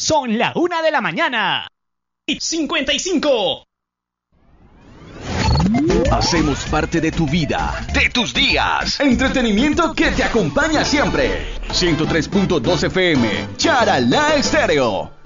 Son la 1 de la mañana. 55. Hacemos parte de tu vida, de tus días. Entretenimiento que te acompaña siempre. 103.2 FM, Charalá Estéreo.